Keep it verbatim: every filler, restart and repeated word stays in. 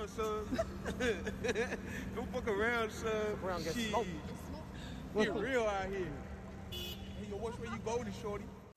son. Go fuck around, son. Around, get Shit. smoked. Get real out here. Hey, yo, which way you voting, shorty?